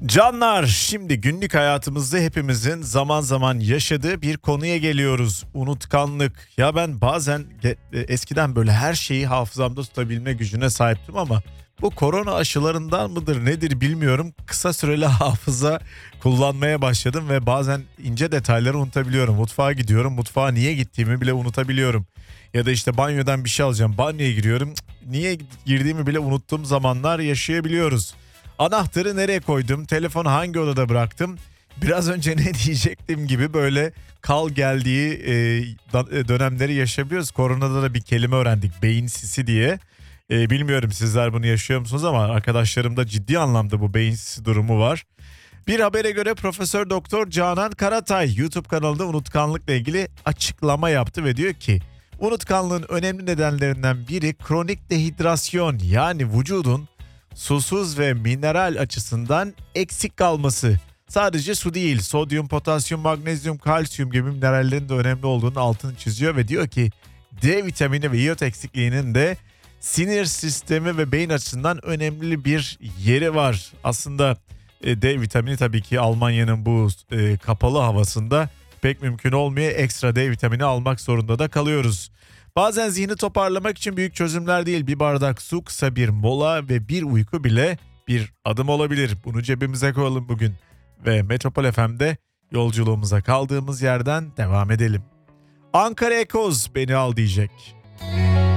Canlar, şimdi günlük hayatımızda hepimizin zaman zaman yaşadığı bir konuya geliyoruz. Unutkanlık. Ya ben bazen eskiden böyle her şeyi hafızamda tutabilme gücüne sahiptim ama bu korona aşılarından mıdır nedir bilmiyorum. Kısa süreli hafıza kullanmaya başladım ve bazen ince detayları unutabiliyorum. Mutfağa gidiyorum, mutfağa niye gittiğimi bile unutabiliyorum. Ya da işte banyodan bir şey alacağım, banyoya giriyorum. Niye girdiğimi bile unuttuğum zamanlar yaşayabiliyoruz. Anahtarı nereye koydum? Telefonu hangi odada bıraktım? Biraz önce ne diyecektim gibi böyle kal geldiği dönemleri yaşayabiliyoruz. Koronada da bir kelime öğrendik. Beyin sisi diye. Bilmiyorum sizler bunu yaşıyor musunuz ama arkadaşlarımda ciddi anlamda bu beyin sisi durumu var. Bir habere göre Profesör Doktor Canan Karatay YouTube kanalında unutkanlıkla ilgili açıklama yaptı ve diyor ki unutkanlığın önemli nedenlerinden biri kronik dehidrasyon, yani vücudun susuz ve mineral açısından eksik kalması. Sadece su değil, sodyum, potasyum, magnezyum, kalsiyum gibi minerallerin de önemli olduğunu altını çiziyor ve diyor ki D vitamini ve iot eksikliğinin de sinir sistemi ve beyin açısından önemli bir yeri var. Aslında D vitamini tabii ki Almanya'nın bu kapalı havasında pek mümkün olmuyor. Ekstra D vitamini almak zorunda da kalıyoruz. Bazen zihni toparlamak için büyük çözümler değil, bir bardak su, kısa bir mola ve bir uyku bile bir adım olabilir. Bunu cebimize koyalım bugün ve Metropol FM'de yolculuğumuza kaldığımız yerden devam edelim. Ankara Ekoz beni al diyecek.